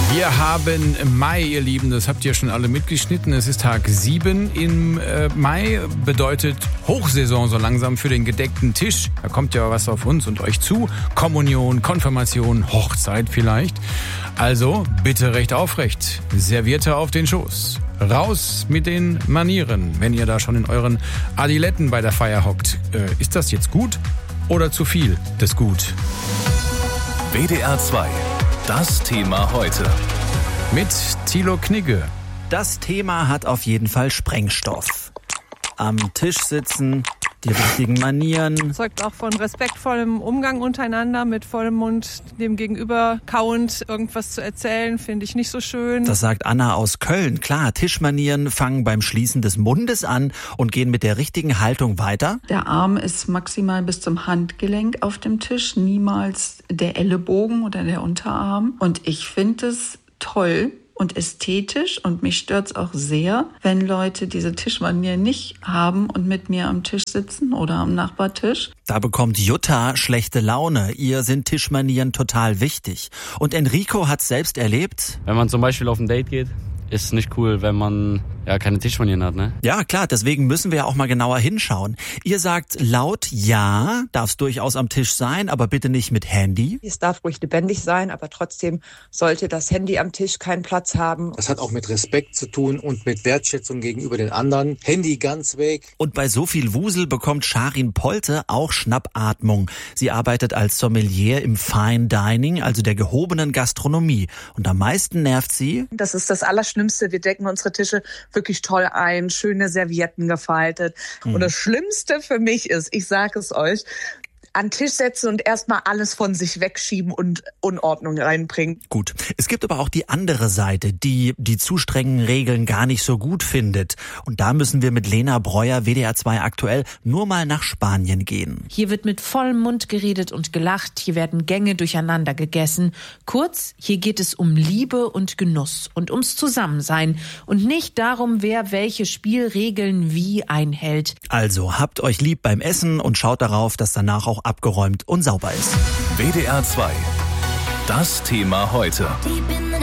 Wir haben Mai, ihr Lieben, das habt ihr schon alle mitgeschnitten. Es ist Tag 7 im Mai, bedeutet Hochsaison so langsam für den gedeckten Tisch. Da kommt ja was auf uns und euch zu. Kommunion, Konfirmation, Hochzeit vielleicht. Also bitte recht aufrecht, Serviette auf den Schoß. Raus mit den Manieren, wenn ihr da schon in euren Adiletten bei der Feier hockt. Ist das jetzt gut oder zu viel des Gut? WDR 2. Das Thema heute. Mit Thilo Knigge. Das Thema hat auf jeden Fall Sprengstoff. Am Tisch sitzen, die richtigen Manieren. Zeugt auch von respektvollem Umgang untereinander, mit vollem Mund dem Gegenüber kauend irgendwas zu erzählen, finde ich nicht so schön. Das sagt Anna aus Köln. Klar, Tischmanieren fangen beim Schließen des Mundes an und gehen mit der richtigen Haltung weiter. Der Arm ist maximal bis zum Handgelenk auf dem Tisch, niemals der Ellenbogen oder der Unterarm. Und ich finde es toll und ästhetisch und mich stört's auch sehr, wenn Leute diese Tischmanieren nicht haben und mit mir am Tisch sitzen oder am Nachbartisch. Da bekommt Jutta schlechte Laune. Ihr sind Tischmanieren total wichtig. Und Enrico hat's selbst erlebt. Wenn man zum Beispiel auf ein Date geht, ist es nicht cool, wenn man keine Tischmanieren hat, ne? Ja, klar, deswegen müssen wir ja auch mal genauer hinschauen. Ihr sagt laut, ja, darf's durchaus am Tisch sein, aber bitte nicht mit Handy. Es darf ruhig lebendig sein, aber trotzdem sollte das Handy am Tisch keinen Platz haben. Das hat auch mit Respekt zu tun und mit Wertschätzung gegenüber den anderen. Handy ganz weg. Und bei so viel Wusel bekommt Sharin Polte auch Schnappatmung. Sie arbeitet als Sommelier im Fine Dining, also der gehobenen Gastronomie. Und am meisten nervt sie: Das ist das Allerschlimmste. Wir decken unsere Tische wirklich toll ein, schöne Servietten gefaltet. Und das Schlimmste für mich ist, ich sage es euch, an den Tisch setzen und erstmal alles von sich wegschieben und Unordnung reinbringen. Gut, es gibt aber auch die andere Seite, die zu strengen Regeln gar nicht so gut findet. Und da müssen wir mit Lena Breuer, WDR 2 aktuell, nur mal nach Spanien gehen. Hier wird mit vollem Mund geredet und gelacht, hier werden Gänge durcheinander gegessen. Kurz, hier geht es um Liebe und Genuss und ums Zusammensein und nicht darum, wer welche Spielregeln wie einhält. Also habt euch lieb beim Essen und schaut darauf, dass danach auch abgeräumt und sauber ist. WDR 2. Das Thema heute.